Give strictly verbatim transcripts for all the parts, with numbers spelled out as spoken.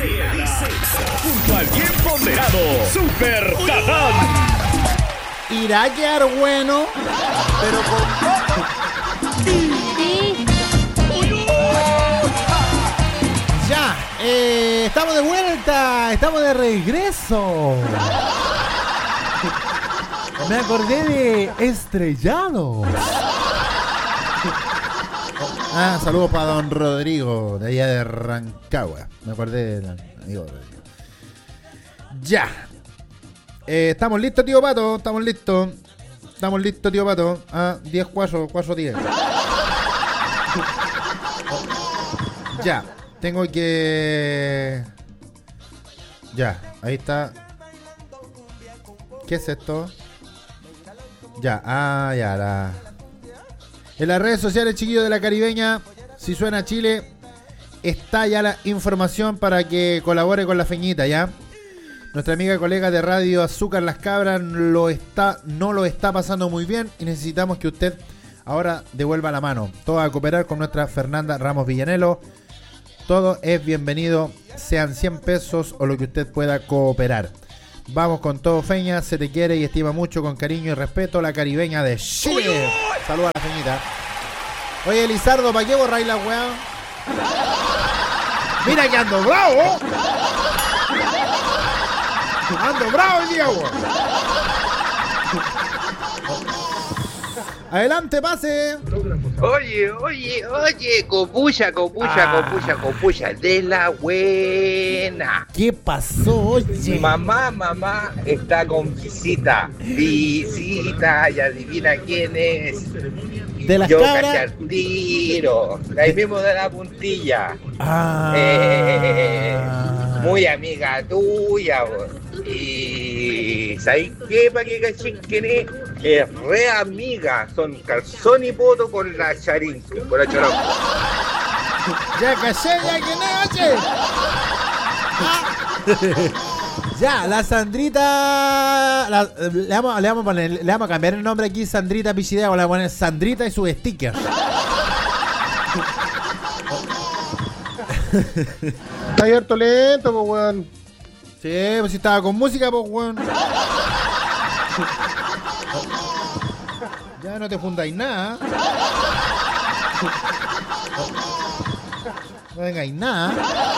Junto al bien ponderado Super Tatán. Irá a quedar bueno, pero con Sí. ya, eh, estamos de vuelta, estamos de regreso. Me acordé de Estrellados. Ah, saludos para don Rodrigo, de allá de Rancagua. Me acordé del amigo Rodrigo. Ya. Eh, estamos listos, tío Pato. Estamos listos. Estamos listos, tío Pato. Ah, diez, cuatro, cuatro, diez. Ya. Tengo que... Ya, ahí está. ¿Qué es esto? Ya, ah, ya, la... En las redes sociales, chiquillos de la Caribeña, si suena Chile, está ya la información para que colabore con la feñita, ¿ya? Nuestra amiga y colega de Radio Azúcar Las Cabras lo está, no lo está pasando muy bien y necesitamos que usted ahora devuelva la mano. Todo a cooperar con nuestra Fernanda Ramos Villanelo. Todo es bienvenido, sean cien pesos o lo que usted pueda cooperar. Vamos con todo, feña, se te quiere y estima mucho, con cariño y respeto, la caribeña de Chile. Saludos a la feñita. Oye, Lizardo, ¿para qué borráis la weá? Mira que ando bravo. Ando bravo el día, weón. Adelante, pase. Oye, oye, oye, copucha, copucha, Ah. copucha, copucha, de la buena. ¿Qué pasó, oye? Mamá, mamá está con visita. Visita, y adivina quién es. De las Yo cabras. caché al tiro. Ahí mismo de la puntilla. Ah. Eh, muy amiga tuya, vos. Y ¿sabes qué? ¿Para qué caché quién es? Es re amiga. Son calzón y poto con la charinca, con la charonca. Ya caché, ya que no, oye. Ah. Ya, la Sandrita. La, le, vamos, le, vamos a poner, le vamos a cambiar el nombre aquí, Sandrita Pichidea, o le vamos a poner Sandrita y sus stickers. Está abierto lento, pues, weón. Sí, pues si estaba con música, pues weón. Ya no te fundáis nada. No vengáis nada.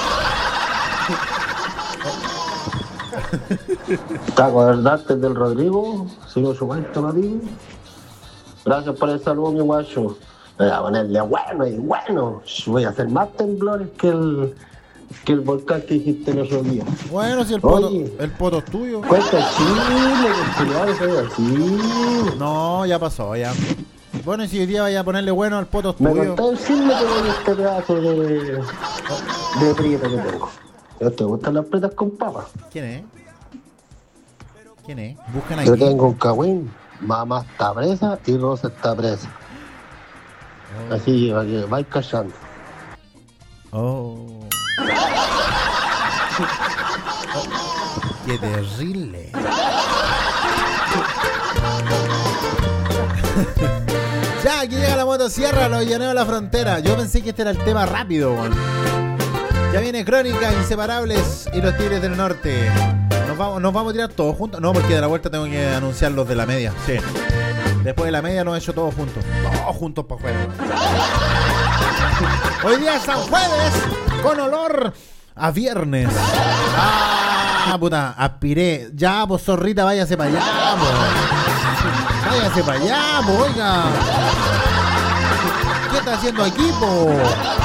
¿Te acordaste del Rodrigo? Sigo su cuento, amigo. Gracias por el saludo, mi guacho. Voy a ponerle bueno y bueno. Voy a hacer más temblores que el, que el volcán que dijiste el otro día. Bueno, si el poto, Oye. el poto es tuyo. Cuenta Chile, que cuidado, soy así. No, ya pasó, ya. Bueno, y si hoy día vaya a ponerle bueno al poto es Me tuyo. contó el chisme que voy a este pedazo de, de prieta que tengo. ¿Te gustan las prietas con papas? ¿Quién es? ¿Quién es? Buscan Yo aquí. tengo un cagüín, mamá está presa y Rosa está presa. Así para que vais callando. Oh. Qué terrible. Ya, aquí llega la motosierra, los llaneos de la frontera. Yo pensé que este era el tema rápido, weón. Ya viene Crónica, Inseparables y los Tigres del Norte. Nos vamos, nos vamos a tirar todos juntos. No, porque de la vuelta tengo que anunciar los de la media. Sí. Después de la media nos he hecho todos juntos. Todos juntos para jugar. Hoy día es San Jueves con olor a viernes. Ah, puta, aspiré. Ya, pues zorrita, váyase para allá, pues. Váyase para allá, pues, oiga. ¿Qué está haciendo aquí, po?